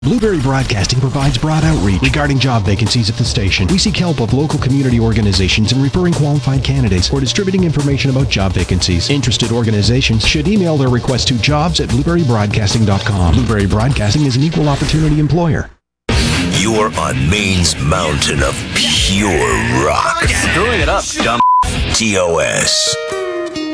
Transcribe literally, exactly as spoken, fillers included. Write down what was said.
Blueberry Broadcasting provides broad outreach regarding job vacancies at the station. We seek help of local community organizations in referring qualified candidates or distributing information about job vacancies. Interested organizations should email their request to jobs at blueberry broadcasting dot com. Blueberry Broadcasting is an equal opportunity employer. You're on Maine's mountain of pure rock. Screwing it up, dumb. T O S.